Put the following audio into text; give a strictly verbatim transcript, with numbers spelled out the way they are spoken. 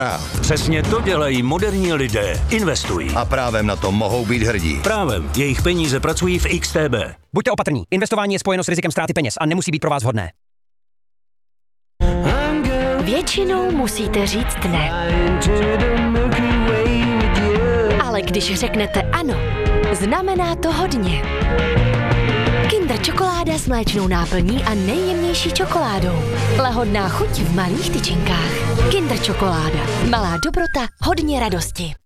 Přesně to dělají moderní lidé. Investují. A právem na to mohou být hrdí. Právem. Jejich peníze pracují v X T B. Buďte opatrní. Investování je spojeno s rizikem ztráty peněz a nemusí být pro vás vhodné. Většinou musíte říct ne. Ale když řeknete ano, znamená to hodně. Kinder čokoláda s mléčnou náplní a nejjemnější čokoládou. Lahodná chuť v malých tyčinkách. Kinder čokoláda. Malá dobrota, hodně radosti.